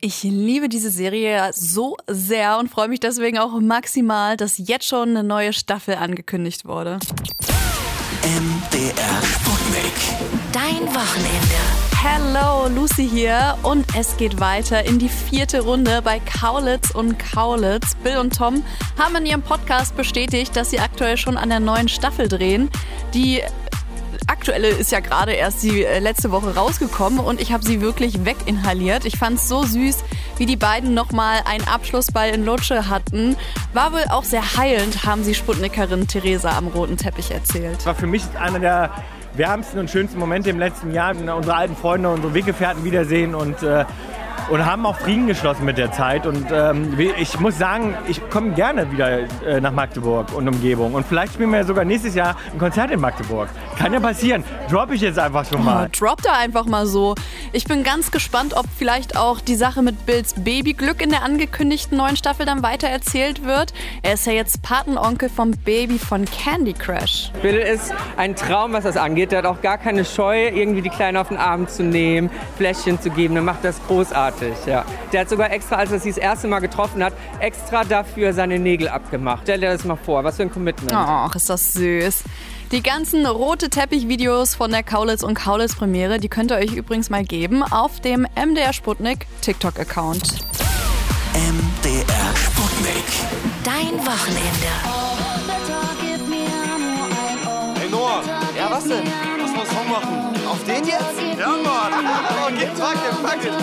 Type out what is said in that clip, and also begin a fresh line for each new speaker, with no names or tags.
Ich liebe diese Serie so sehr und freue mich deswegen auch maximal, dass jetzt schon eine neue Staffel angekündigt wurde.
MDR Sputnik.
Dein Wochenende.
Hello, Lucy hier und es geht weiter in die 4. Runde bei Kaulitz und Kaulitz. Bill und Tom haben in ihrem Podcast bestätigt, dass sie aktuell schon an der neuen Staffel drehen. Die aktuelle ist ja gerade erst die letzte Woche rausgekommen und ich habe sie wirklich weginhaliert. Ich fand es so süß, wie die beiden nochmal einen Abschlussball in Lutsche hatten. War wohl auch sehr heilend, haben sie Sputnikerin Theresa am roten Teppich erzählt.
Das war für mich einer der wärmsten und schönsten Momente im letzten Jahr. Unsere alten Freunde, unsere Weggefährten wiedersehen und haben auch Frieden geschlossen mit der Zeit. Und ich muss sagen, ich komme gerne wieder nach Magdeburg und Umgebung. Und vielleicht spielen wir ja sogar nächstes Jahr ein Konzert in Magdeburg. Kann ja passieren. Droppe ich jetzt einfach schon mal.
Drop da einfach mal so. Ich bin ganz gespannt, ob vielleicht auch die Sache mit Bills Babyglück in der angekündigten neuen Staffel dann weiter erzählt wird. Er ist ja jetzt Patenonkel vom Baby von Candy Crush.
Bill ist ein Traum, was das angeht. Der hat auch gar keine Scheu, irgendwie die Kleine auf den Arm zu nehmen, Fläschchen zu geben. Der macht das großartig. Ja. Der hat sogar extra, als er sie das erste Mal getroffen hat, extra dafür seine Nägel abgemacht. Stell dir das mal vor, was für ein Commitment.
Ach, ist das süß. Die ganzen rote Teppich-Videos von der Kaulitz und Kaulitz Premiere, die könnt ihr euch übrigens mal geben auf dem MDR Sputnik TikTok-Account.
MDR Sputnik.
Dein Wochenende.
Hey Noah.
Ja, was denn?
Lass mal einen Song machen.
Auf den jetzt?
Ja, Mann.
Okay, fuck it.